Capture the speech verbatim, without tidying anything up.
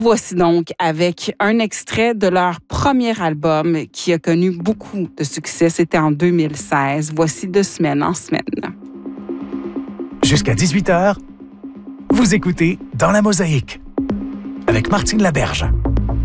Voici donc avec un extrait de leur premier album qui a connu beaucoup de succès. C'était en deux mille seize. Voici De semaine en semaine. Jusqu'à dix-huit heures, vous écoutez Dans la Mosaïque avec Martine Laberge.